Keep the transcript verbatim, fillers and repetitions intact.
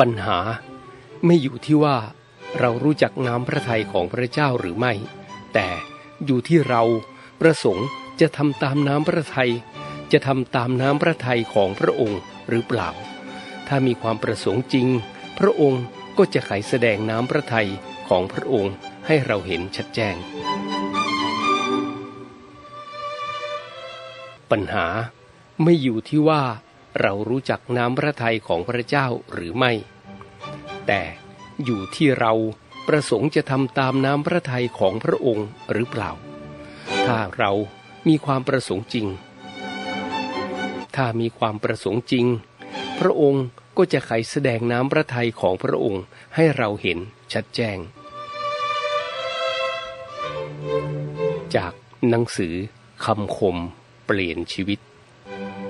ปัญหาไม่อยู่ที่ว่าเรารู้จักน้ำพระทัยของพระเจ้าหรือไม่แต่อยู่ที่เราประสงค์จะทำตามน้ำพระทัยจะทำตามน้ำพระทัยของพระองค์หรือเปล่าถ้ามีความประสงค์จริงพระองค์ก็จะไขแสดงน้ำพระทัยของพระองค์ให้เราเห็นชัดแจ้งปัญหาไม่อยู่ที่ว่าเรารู้จักน้ำพระทัยของพระเจ้าหรือไม่แต่อยู่ที่เราประสงค์จะทำตามน้ำพระทัยของพระองค์หรือเปล่าถ้าเรามีความประสงค์จริงถ้ามีความประสงค์จริงพระองค์ก็จะไขแสดงน้ำพระทัยของพระองค์ให้เราเห็นชัดแจ้งจากหนังสือคำคมเปลี่ยนชีวิต